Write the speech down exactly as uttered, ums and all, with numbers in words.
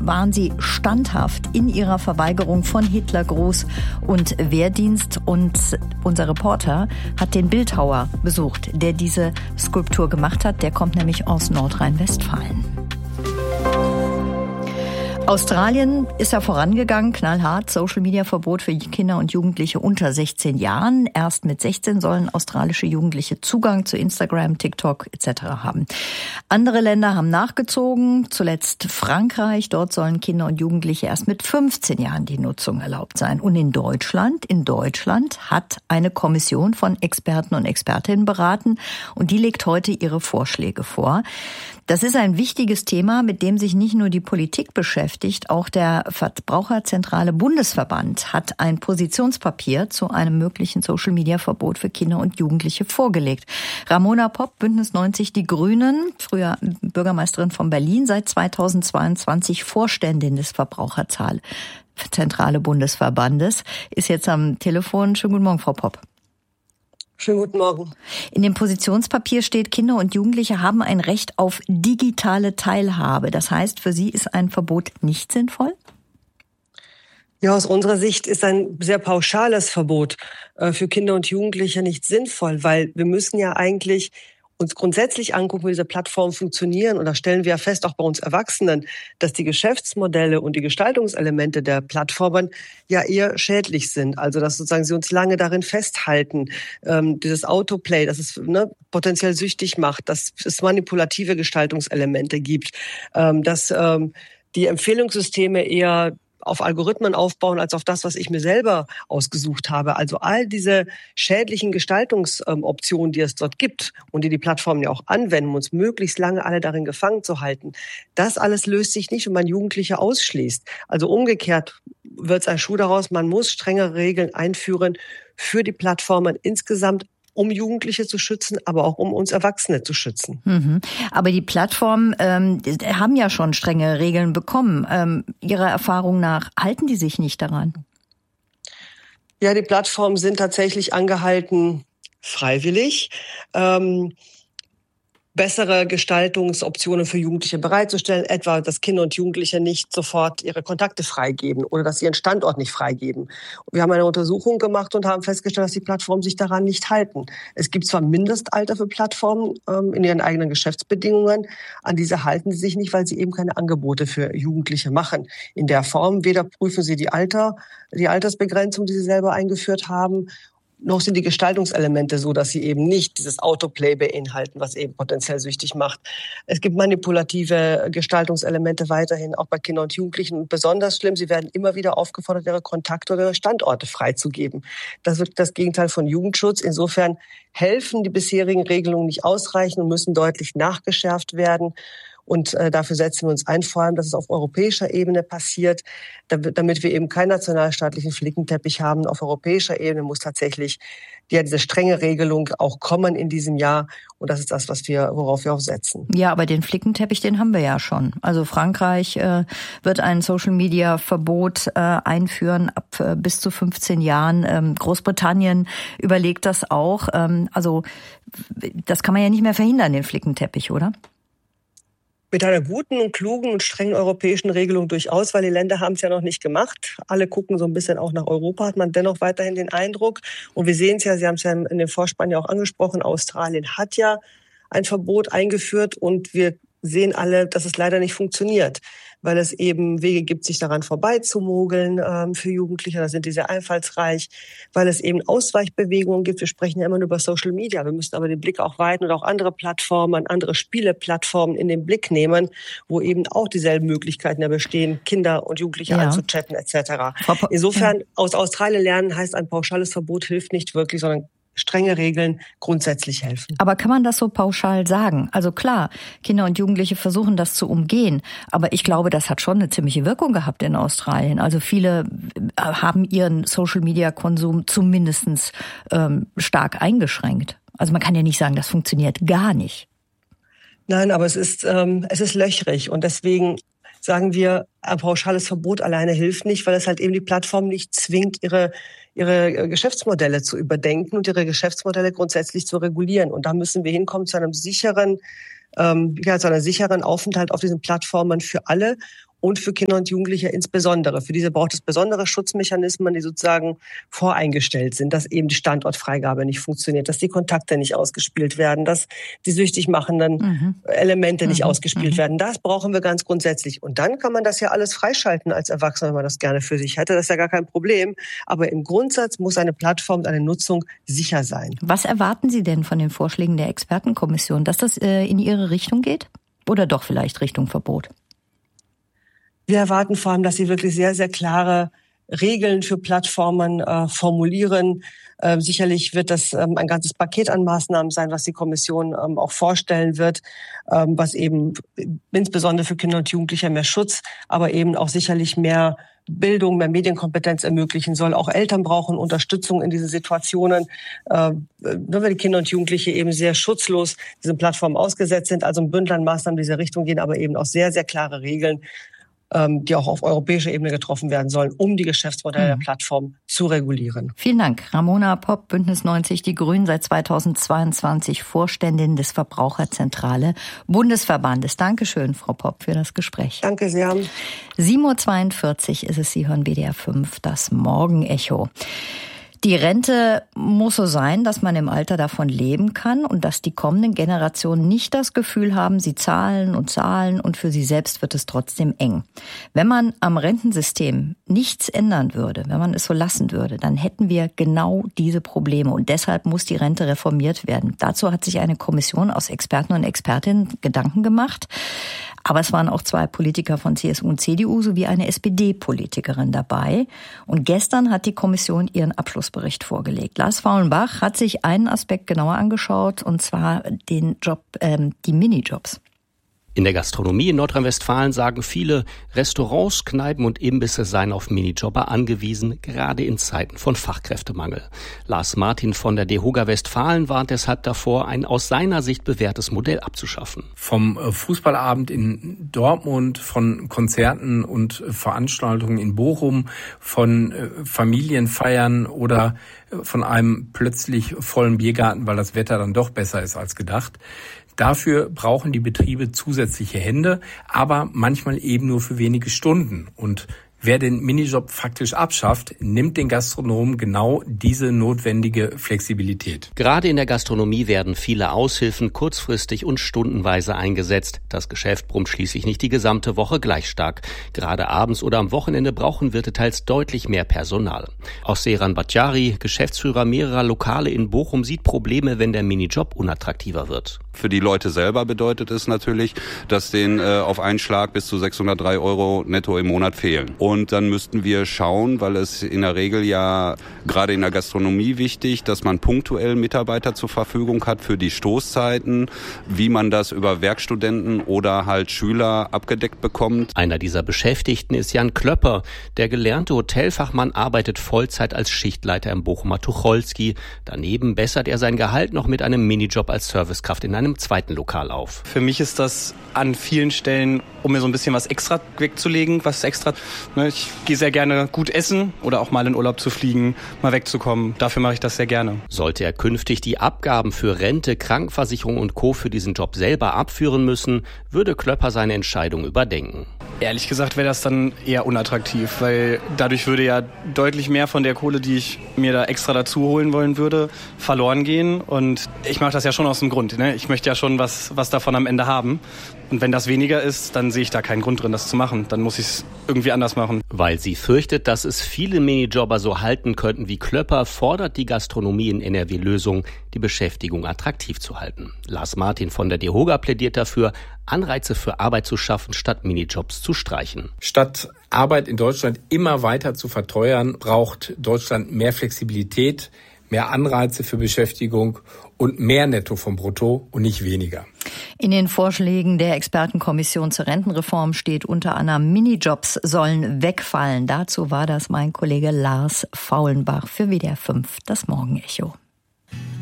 waren sie standhaft in ihrer Verweigerung von Hitlergruß und Wehrdienst. Und unser Reporter hat den Bildhauer besucht, der diese Skulptur gemacht hat. Der kommt nämlich aus Nordrhein-Westfalen. Australien ist ja vorangegangen, knallhart, Social-Media-Verbot für Kinder und Jugendliche unter sechzehn Jahren. Erst mit sechzehn sollen australische Jugendliche Zugang zu Instagram, TikTok et cetera haben. Andere Länder haben nachgezogen, zuletzt Frankreich. Dort sollen Kinder und Jugendliche erst mit fünfzehn Jahren die Nutzung erlaubt sein. Und in Deutschland, in Deutschland hat eine Kommission von Experten und Expertinnen beraten und die legt heute ihre Vorschläge vor. Das ist ein wichtiges Thema, mit dem sich nicht nur die Politik beschäftigt, auch der Verbraucherzentrale Bundesverband hat ein Positionspapier zu einem möglichen Social-Media-Verbot für Kinder und Jugendliche vorgelegt. Ramona Popp, Bündnis neunzig Die Grünen, früher Bürgermeisterin von Berlin, seit zweitausendzweiundzwanzig Vorständin des Verbraucherzentrale Bundesverbandes, ist jetzt am Telefon. Schönen guten Morgen, Frau Popp. Schönen guten Morgen. In dem Positionspapier steht, Kinder und Jugendliche haben ein Recht auf digitale Teilhabe. Das heißt, für Sie ist ein Verbot nicht sinnvoll? Ja, aus unserer Sicht ist ein sehr pauschales Verbot für Kinder und Jugendliche nicht sinnvoll, weil wir müssen ja eigentlich uns grundsätzlich angucken, wie diese Plattformen funktionieren. Und da stellen wir ja fest, auch bei uns Erwachsenen, dass die Geschäftsmodelle und die Gestaltungselemente der Plattformen ja eher schädlich sind. Also dass sozusagen sie uns lange darin festhalten, ähm, dieses Autoplay, dass es ne, potenziell süchtig macht, dass es manipulative Gestaltungselemente gibt, ähm, dass ähm, die Empfehlungssysteme eher auf Algorithmen aufbauen, als auf das, was ich mir selber ausgesucht habe. Also all diese schädlichen Gestaltungsoptionen, die es dort gibt und die die Plattformen ja auch anwenden, um uns möglichst lange alle darin gefangen zu halten, das alles löst sich nicht, wenn man Jugendliche ausschließt. Also umgekehrt wird es ein Schuh daraus, man muss strengere Regeln einführen für die Plattformen insgesamt, um Jugendliche zu schützen, aber auch um uns Erwachsene zu schützen. Mhm. Aber die Plattformen ähm, haben ja schon strenge Regeln bekommen. Ähm, Ihrer Erfahrung nach halten die sich nicht daran? Ja, die Plattformen sind tatsächlich angehalten, freiwillig ähm, bessere Gestaltungsoptionen für Jugendliche bereitzustellen, etwa, dass Kinder und Jugendliche nicht sofort ihre Kontakte freigeben oder dass sie ihren Standort nicht freigeben. Wir haben eine Untersuchung gemacht und haben festgestellt, dass die Plattformen sich daran nicht halten. Es gibt zwar Mindestalter für Plattformen ähm, in ihren eigenen Geschäftsbedingungen, an diese halten sie sich nicht, weil sie eben keine Angebote für Jugendliche machen. In der Form, weder prüfen sie die Alter, die Altersbegrenzung, die sie selber eingeführt haben, noch sind die Gestaltungselemente so, dass sie eben nicht dieses Autoplay beinhalten, was eben potenziell süchtig macht. Es gibt manipulative Gestaltungselemente weiterhin, auch bei Kindern und Jugendlichen. Und besonders schlimm, sie werden immer wieder aufgefordert, ihre Kontakte oder ihre Standorte freizugeben. Das wird das Gegenteil von Jugendschutz. Insofern helfen die bisherigen Regelungen nicht ausreichend und müssen deutlich nachgeschärft werden. Und äh, dafür setzen wir uns ein, vor allem, dass es auf europäischer Ebene passiert, damit wir eben keinen nationalstaatlichen Flickenteppich haben. Auf europäischer Ebene muss tatsächlich ja diese strenge Regelung auch kommen in diesem Jahr. Und das ist das, was wir, worauf wir auch setzen. Ja, aber den Flickenteppich, den haben wir ja schon. Also Frankreich äh, wird ein Social-Media-Verbot äh, einführen ab äh, bis zu fünfzehn Jahren. Ähm, Großbritannien überlegt das auch. Ähm, also das kann man ja nicht mehr verhindern, den Flickenteppich, oder? Mit einer guten und klugen und strengen europäischen Regelung durchaus, weil die Länder haben es ja noch nicht gemacht. Alle gucken so ein bisschen auch nach Europa, hat man dennoch weiterhin den Eindruck. Und wir sehen es ja, Sie haben es ja in dem Vorspann ja auch angesprochen, Australien hat ja ein Verbot eingeführt und wir sehen alle, dass es leider nicht funktioniert, weil es eben Wege gibt, sich daran vorbeizumogeln ähm, für Jugendliche. Da sind die sehr einfallsreich, weil es eben Ausweichbewegungen gibt. Wir sprechen ja immer nur über Social Media. Wir müssen aber den Blick auch weiten und auch andere Plattformen, andere Spieleplattformen in den Blick nehmen, wo eben auch dieselben Möglichkeiten ja bestehen, Kinder und Jugendliche ja. anzuchatten et cetera. Insofern aus Australien lernen heißt, ein pauschales Verbot hilft nicht wirklich, sondern strenge Regeln grundsätzlich helfen. Aber kann man das so pauschal sagen? Also klar, Kinder und Jugendliche versuchen das zu umgehen, aber ich glaube, das hat schon eine ziemliche Wirkung gehabt in Australien. Also viele haben ihren Social-Media-Konsum zumindest ähm, stark eingeschränkt. Also man kann ja nicht sagen, das funktioniert gar nicht. Nein, aber es ist ähm, es ist löchrig und deswegen sagen wir, ein pauschales Verbot alleine hilft nicht, weil es halt eben die Plattform nicht zwingt, ihre ihre Geschäftsmodelle zu überdenken und ihre Geschäftsmodelle grundsätzlich zu regulieren. Und da müssen wir hinkommen zu einem sicheren, ähm, ja, zu einer sicheren Aufenthalt auf diesen Plattformen für alle und für Kinder und Jugendliche insbesondere. Für diese braucht es besondere Schutzmechanismen, die sozusagen voreingestellt sind, dass eben die Standortfreigabe nicht funktioniert, dass die Kontakte nicht ausgespielt werden, dass die süchtig machenden mhm. Elemente nicht mhm. ausgespielt mhm. werden. Das brauchen wir ganz grundsätzlich. Und dann kann man das ja alles freischalten als Erwachsener, wenn man das gerne für sich hätte. Das ist ja gar kein Problem. Aber im Grundsatz muss eine Plattform, eine Nutzung sicher sein. Was erwarten Sie denn von den Vorschlägen der Expertenkommission, dass das äh, in Ihre Richtung geht? Oder doch vielleicht Richtung Verbot? Wir erwarten vor allem, dass sie wirklich sehr, sehr klare Regeln für Plattformen äh, formulieren. Äh, sicherlich wird das ähm, ein ganzes Paket an Maßnahmen sein, was die Kommission ähm, auch vorstellen wird, ähm, was eben insbesondere für Kinder und Jugendliche mehr Schutz, aber eben auch sicherlich mehr Bildung, mehr Medienkompetenz ermöglichen soll. Auch Eltern brauchen Unterstützung in diesen Situationen, äh, wenn die Kinder und Jugendliche eben sehr schutzlos diesen Plattformen ausgesetzt sind. Also ein Bündel an Maßnahmen in diese Richtung gehen, aber eben auch sehr, sehr klare Regeln, die auch auf europäischer Ebene getroffen werden sollen, um die Geschäftsmodelle mhm. der Plattform zu regulieren. Vielen Dank. Ramona Popp, Bündnis neunzig Die Grünen, seit zweitausendzweiundzwanzig Vorständin des Verbraucherzentrale Bundesverbandes. Dankeschön, Frau Popp, für das Gespräch. Danke sehr. sieben Uhr zweiundvierzig ist es, Sie hören W D R fünf, das Morgenecho. Die Rente muss so sein, dass man im Alter davon leben kann und dass die kommenden Generationen nicht das Gefühl haben, sie zahlen und zahlen und für sie selbst wird es trotzdem eng. Wenn man am Rentensystem nichts ändern würde, wenn man es so lassen würde, dann hätten wir genau diese Probleme und deshalb muss die Rente reformiert werden. Dazu hat sich eine Kommission aus Experten und Expertinnen Gedanken gemacht. Aber es waren auch zwei Politiker von C S U und C D U sowie eine S P D-Politikerin dabei. Und gestern hat die Kommission ihren Abschlussbericht vorgelegt. Lars Faulenbach hat sich einen Aspekt genauer angeschaut, und zwar den Job, ähm, die Minijobs. In der Gastronomie in Nordrhein-Westfalen sagen viele, Restaurants, Kneipen und Imbisse seien auf Minijobber angewiesen, gerade in Zeiten von Fachkräftemangel. Lars Martin von der DEHOGA Westfalen warnt deshalb davor, ein aus seiner Sicht bewährtes Modell abzuschaffen. Vom Fußballabend in Dortmund, von Konzerten und Veranstaltungen in Bochum, von Familienfeiern oder von einem plötzlich vollen Biergarten, weil das Wetter dann doch besser ist als gedacht. Dafür brauchen die Betriebe zusätzliche Hände, aber manchmal eben nur für wenige Stunden. Und wer den Minijob faktisch abschafft, nimmt den Gastronomen genau diese notwendige Flexibilität. Gerade in der Gastronomie werden viele Aushilfen kurzfristig und stundenweise eingesetzt. Das Geschäft brummt schließlich nicht die gesamte Woche gleich stark. Gerade abends oder am Wochenende brauchen Wirte teils deutlich mehr Personal. Auch Seyran Batjari, Geschäftsführer mehrerer Lokale in Bochum, sieht Probleme, wenn der Minijob unattraktiver wird. Für die Leute selber bedeutet es natürlich, dass denen äh, auf einen Schlag bis zu sechshundertdrei Euro netto im Monat fehlen. Und dann müssten wir schauen, weil es in der Regel ja gerade in der Gastronomie wichtig, dass man punktuell Mitarbeiter zur Verfügung hat für die Stoßzeiten, wie man das über Werkstudenten oder halt Schüler abgedeckt bekommt. Einer dieser Beschäftigten ist Jan Klöpper. Der gelernte Hotelfachmann arbeitet Vollzeit als Schichtleiter im Bochumer Tucholsky. Daneben bessert er sein Gehalt noch mit einem Minijob als Servicekraft in einem zweiten Lokal auf. Für mich ist das an vielen Stellen, um mir so ein bisschen was extra wegzulegen, was extra, ne, ich gehe sehr gerne gut essen oder auch mal in Urlaub zu fliegen, mal wegzukommen. Dafür mache ich das sehr gerne. Sollte er künftig die Abgaben für Rente, Krankenversicherung und Co. für diesen Job selber abführen müssen, würde Klöpper seine Entscheidung überdenken. Ehrlich gesagt wäre das dann eher unattraktiv, weil dadurch würde ja deutlich mehr von der Kohle, die ich mir da extra dazu holen wollen würde, verloren gehen. Und ich mache das ja schon aus dem Grund, ne? Ich möchte ja schon was, was davon am Ende haben. Und wenn das weniger ist, dann sehe ich da keinen Grund drin, das zu machen. Dann muss ich es irgendwie anders machen. Weil sie fürchtet, dass es viele Minijobber so halten könnten wie Klöpper, fordert die Gastronomie in N R W Lösung, die Beschäftigung attraktiv zu halten. Lars Martin von der DEHOGA plädiert dafür, Anreize für Arbeit zu schaffen, statt Minijobs zu streichen. Statt Arbeit in Deutschland immer weiter zu verteuern, braucht Deutschland mehr Flexibilität, mehr Anreize für Beschäftigung und mehr Netto vom Brutto und nicht weniger. In den Vorschlägen der Expertenkommission zur Rentenreform steht unter anderem, Minijobs sollen wegfallen. Dazu war das mein Kollege Lars Faulenbach für W D R fünf, das Morgenecho.